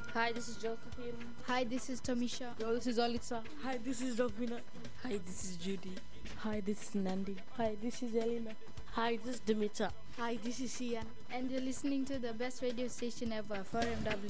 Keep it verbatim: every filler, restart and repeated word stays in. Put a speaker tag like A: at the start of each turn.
A: Hi, this is Josephine.
B: Hi, this is Tomisha.
C: Yo, this is Alitza.
D: Hi, this is Dovina.
E: Hi, this is Judy.
F: Hi, this is Nandi.
G: Hi, this is Elena.
H: Hi, this is Dimitra.
I: Hi, this is Ian.
B: And you're listening to the best radio station ever, four M W.